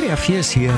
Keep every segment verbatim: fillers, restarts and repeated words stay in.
D R vier ist hier.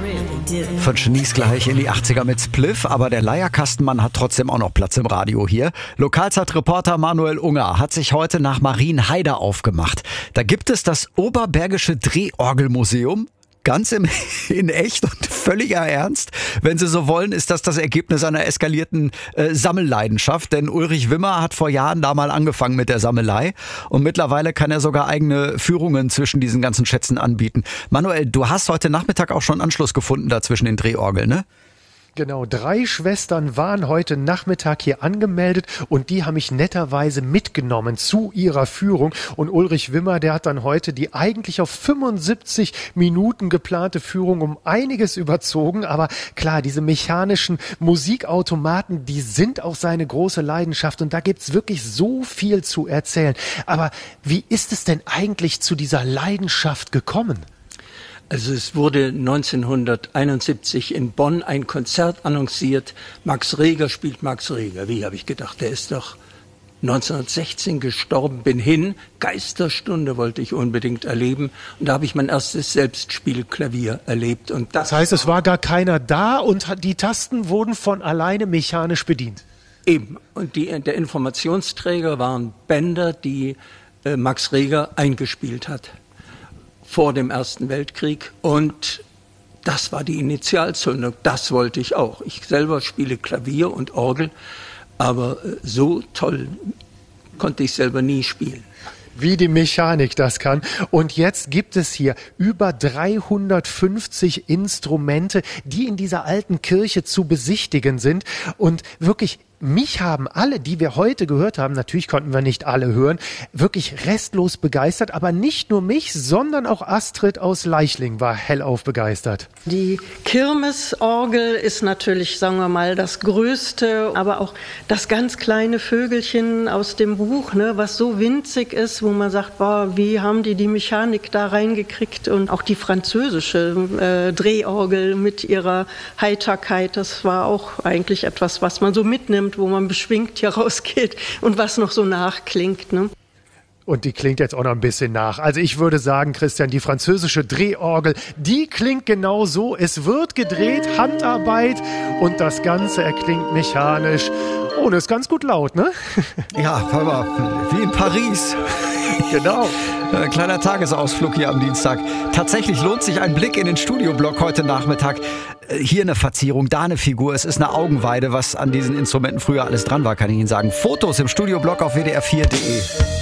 Von Genies gleich in die achtziger mit Spliff, aber der Leierkastenmann hat trotzdem auch noch Platz im Radio hier. Lokalzeitreporter Manuel Unger hat sich heute nach Marienheide aufgemacht. Da gibt es das Oberbergische Drehorgelmuseum. Ganz im, in echt und völliger Ernst. Wenn Sie so wollen, ist das das Ergebnis einer eskalierten äh, Sammelleidenschaft. Denn Ulrich Wimmer hat vor Jahren da mal angefangen mit der Sammelei. Und mittlerweile kann er sogar eigene Führungen zwischen diesen ganzen Schätzen anbieten. Manuel, du hast heute Nachmittag auch schon Anschluss gefunden da zwischen den Drehorgeln, ne? Genau, drei Schwestern waren heute Nachmittag hier angemeldet und die haben mich netterweise mitgenommen zu ihrer Führung. Und Ulrich Wimmer, der hat dann heute die eigentlich auf fünfundsiebzig Minuten geplante Führung um einiges überzogen. Aber klar, diese mechanischen Musikautomaten, die sind auch seine große Leidenschaft und da gibt's wirklich so viel zu erzählen. Aber wie ist es denn eigentlich zu dieser Leidenschaft gekommen? Also es wurde neunzehnhunderteinundsiebzig in Bonn ein Konzert annonciert. Max Reger spielt Max Reger. Wie, habe ich gedacht, der ist doch neunzehnhundertsechzehn gestorben, bin hin. Geisterstunde wollte ich unbedingt erleben. Und da habe ich mein erstes Selbstspielklavier erlebt. Und das, das heißt, es war gar keiner da und die Tasten wurden von alleine mechanisch bedient? Eben. Und die, der Informationsträger waren Bänder, die äh, Max Reger eingespielt hat vor dem Ersten Weltkrieg, und das war die Initialzündung. Das wollte ich auch. Ich selber spiele Klavier und Orgel, aber so toll konnte ich selber nie spielen. Wie die Mechanik das kann. Und jetzt gibt es hier über dreihundertfünfzig Instrumente, die in dieser alten Kirche zu besichtigen sind. Und wirklich, mich haben alle, die wir heute gehört haben, natürlich konnten wir nicht alle hören, wirklich restlos begeistert. Aber nicht nur mich, sondern auch Astrid aus Leichling war hellauf begeistert. Die Kirmesorgel ist natürlich, sagen wir mal, das Größte, aber auch das ganz kleine Vögelchen aus dem Buch, ne, was so winzig ist, wo man sagt, boah, wie haben die die Mechanik da reingekriegt? Und auch die französische äh, Drehorgel mit ihrer Heiterkeit, das war auch eigentlich etwas, was man so mitnimmt, wo man beschwingt hier rausgeht und was noch so nachklingt, ne? Und die klingt jetzt auch noch ein bisschen nach. Also ich würde sagen, Christian, die französische Drehorgel, die klingt genau so. Es wird gedreht, Handarbeit, und das Ganze erklingt mechanisch. Oh, das ist ganz gut laut, ne? Ja, hör mal, wie in Paris. Genau. Ein kleiner Tagesausflug hier am Dienstag. Tatsächlich lohnt sich ein Blick in den Studioblock heute Nachmittag. Hier eine Verzierung, da eine Figur. Es ist eine Augenweide, was an diesen Instrumenten früher alles dran war, kann ich Ihnen sagen. Fotos im Studioblock auf w d r vier punkt d e.